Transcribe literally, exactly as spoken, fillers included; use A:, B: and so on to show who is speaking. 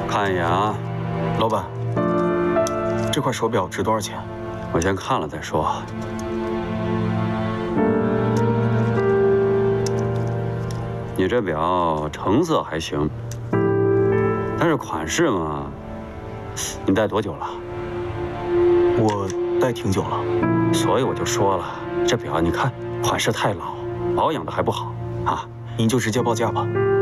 A: 看一眼啊，
B: 老板，这块手表值多少钱？
A: 我先看了再说。你这表成色还行，但是款式嘛，你戴多久了？
B: 我戴挺久了，
A: 所以我就说了，这表你看款式太老，保养的还不好啊。
B: 您就直接报价吧。